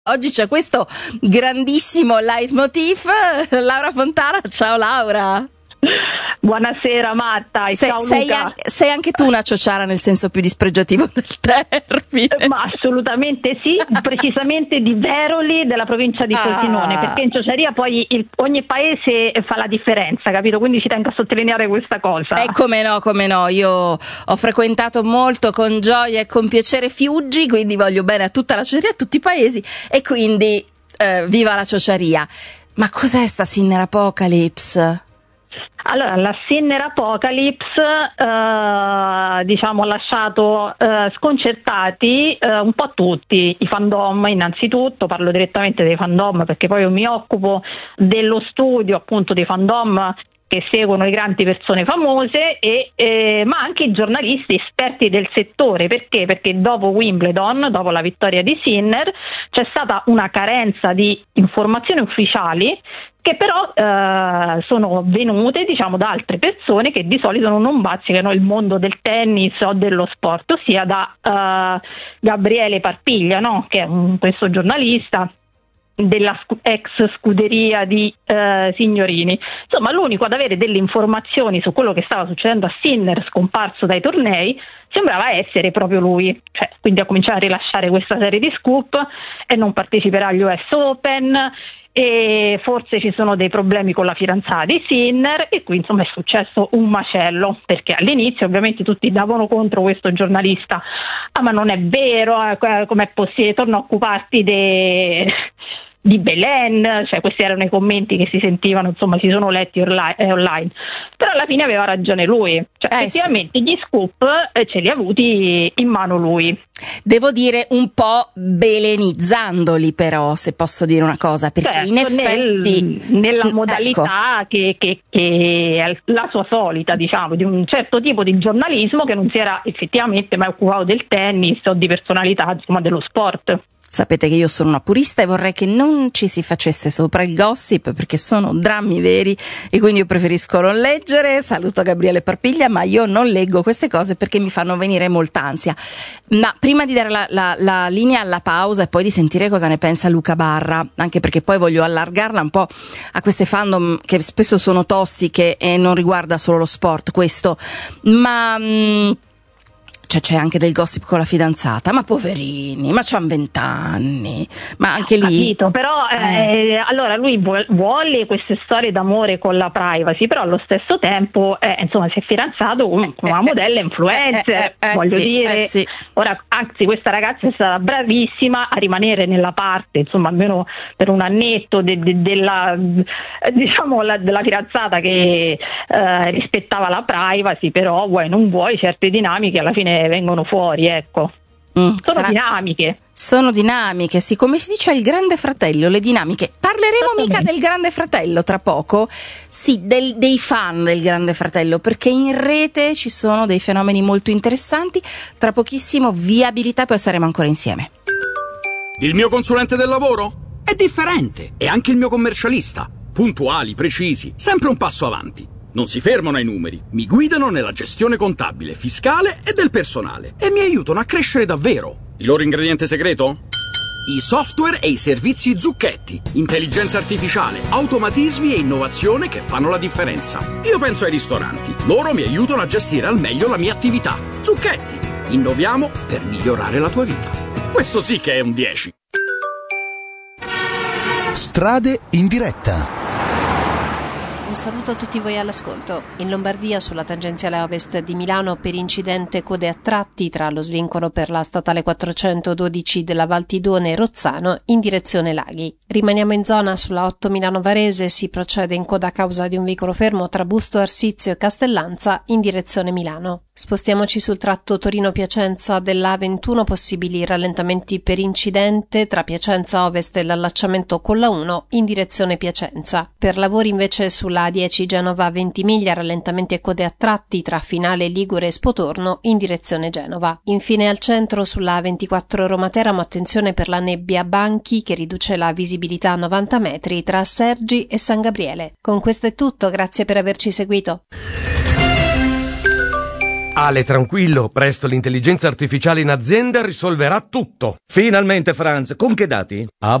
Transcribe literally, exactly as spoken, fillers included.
Oggi c'è questo grandissimo leitmotiv. Laura Fontana, ciao Laura. Buonasera Marta, e sei, ciao sei, Luca. an- sei anche tu una ciociara nel senso più dispregiativo del termine? Ma assolutamente sì, precisamente di Veroli, della provincia di Frosinone, ah. perché in ciociaria poi il, ogni paese fa la differenza, capito? Quindi ci tengo a sottolineare questa cosa. E eh, come no, come no, io ho frequentato molto con gioia e con piacere Fiuggi, quindi voglio bene a tutta la ciociaria, a tutti i paesi, e quindi eh, viva la ciociaria. Ma cos'è sta Sinner Apocalypse? Allora, la Sinner Apocalypse eh, diciamo ha lasciato eh, sconcertati eh, un po' tutti i fandom. Innanzitutto parlo direttamente dei fandom perché poi io mi occupo dello studio appunto dei fandom che seguono le grandi persone famose, e, eh, ma anche i giornalisti esperti del settore. Perché? Perché dopo Wimbledon, dopo la vittoria di Sinner, c'è stata una carenza di informazioni ufficiali che però eh, sono venute diciamo da altre persone che di solito non bazzicano il mondo del tennis o dello sport, ossia da eh, Gabriele Parpiglia, no? Che è un, questo giornalista della scu- ex scuderia di eh, Signorini. Insomma, l'unico ad avere delle informazioni su quello che stava succedendo a Sinner, scomparso dai tornei, sembrava essere proprio lui. Cioè, quindi ha cominciato a rilasciare questa serie di scoop e non parteciperà agli U S Open, e forse ci sono dei problemi con la fidanzata di Sinner, e qui insomma è successo un macello, perché all'inizio ovviamente tutti davano contro questo giornalista. Ah, ma non è vero, eh, com'è possibile, torna a occuparti de... di Belen, cioè questi erano i commenti che si sentivano, insomma si sono letti orli- eh, online, però alla fine aveva ragione lui, cioè eh, effettivamente sì. Gli scoop eh, ce li ha avuti in mano lui. Devo dire un po' belenizzandoli, però, se posso dire una cosa, perché certo, in effetti nel, nella ecco. modalità che, che, che è la sua solita, diciamo, di un certo tipo di giornalismo che non si era effettivamente mai occupato del tennis o di personalità, insomma, dello sport. Sapete che io sono una purista e vorrei che non ci si facesse sopra il gossip, perché sono drammi veri e quindi io preferisco non leggere. Saluto Gabriele Parpiglia, ma io non leggo queste cose perché mi fanno venire molta ansia. Ma prima di dare la, la, la linea alla pausa e poi di sentire cosa ne pensa Luca Barra, anche perché poi voglio allargarla un po' a queste fandom che spesso sono tossiche e non riguarda solo lo sport questo, ma... Mh, cioè c'è anche del gossip con la fidanzata, ma poverini, ma c'han vent'anni, ma anche lì... Capito, però eh. Eh, allora lui vuole queste storie d'amore con la privacy, però allo stesso tempo eh, insomma si è fidanzato con eh, una modella influencer, eh, eh, eh, voglio sì, dire, eh, sì. Ora anzi questa ragazza è stata bravissima a rimanere nella parte, insomma almeno per un annetto de, de, della diciamo la, della fidanzata che eh, rispettava la privacy, però vuoi non vuoi certe dinamiche alla fine vengono fuori, ecco. Mm, sono sarà... dinamiche. Sono dinamiche, sì, come si dice il Grande Fratello, le dinamiche. Parleremo mica del Grande Fratello tra poco, sì, del, dei fan del Grande Fratello, perché in rete ci sono dei fenomeni molto interessanti. Tra pochissimo viabilità, poi saremo ancora insieme. Il mio consulente del lavoro è differente, e anche il mio commercialista. Puntuali, precisi, sempre un passo avanti. Non si fermano ai numeri, mi guidano nella gestione contabile, fiscale e del personale e mi aiutano a crescere davvero. Il loro ingrediente segreto? I software e i servizi Zucchetti. Intelligenza artificiale, automatismi e innovazione che fanno la differenza. Io penso ai ristoranti, loro mi aiutano a gestire al meglio la mia attività. Zucchetti, innoviamo per migliorare la tua vita. Questo sì che è un dieci. Strade in diretta. Un saluto a tutti voi all'ascolto. In Lombardia, sulla tangenziale ovest di Milano, per incidente code a tratti tra lo svincolo per la statale quattrocentododici della Valtidone e Rozzano in direzione Laghi. Rimaniamo in zona sulla otto Milano Varese, si procede in coda a causa di un veicolo fermo tra Busto Arsizio e Castellanza in direzione Milano. Spostiamoci sul tratto Torino-Piacenza della A ventuno, possibili rallentamenti per incidente tra Piacenza Ovest e l'allacciamento con la uno in direzione Piacenza. Per lavori invece sulla A dieci Genova Ventimiglia, rallentamenti e code a tratti tra Finale Ligure e Spotorno in direzione Genova. Infine al centro sulla A ventiquattro Roma Teramo, attenzione per la nebbia Banchi che riduce la visibilità a novanta metri tra Sergi e San Gabriele. Con questo è tutto, grazie per averci seguito. Ale, tranquillo, presto l'intelligenza artificiale in azienda risolverà tutto. Finalmente, Franz, con che dati? A